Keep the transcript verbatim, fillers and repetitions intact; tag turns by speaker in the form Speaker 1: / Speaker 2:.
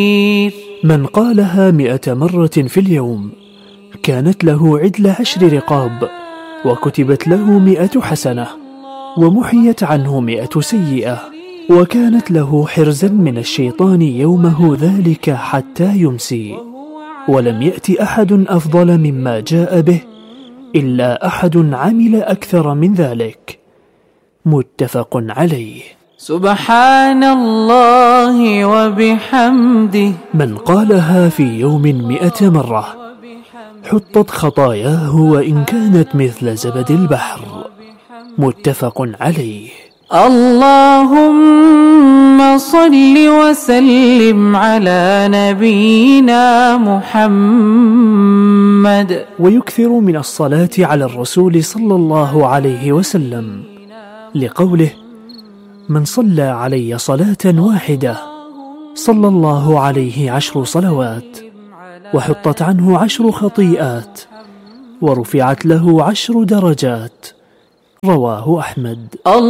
Speaker 1: من قالها مئة مرة في اليوم كانت له عدل عشر رقاب، وكتبت له مئة حسنة، ومحيت عنه مئة سيئة، وكانت له حرزا من الشيطان يومه ذلك حتى يمسي. ولم يأت أحد أفضل مما جاء به إلا أحد عمل أكثر من ذلك. متفق عليه.
Speaker 2: سبحان الله وبحمده.
Speaker 1: من قالها في يوم مئة مرة حطت خطاياه وإن كانت مثل زبد البحر. متفق عليه.
Speaker 2: اللهم صل وسلم على نبينا محمد.
Speaker 1: ويكثر من الصلاة على الرسول صلى الله عليه وسلم، لقوله: من صلى علي صلاة واحدة صلى الله عليه عشر صلوات، وحطت عنه عشر خطيئات، ورفعت له عشر درجات. رواه أحمد.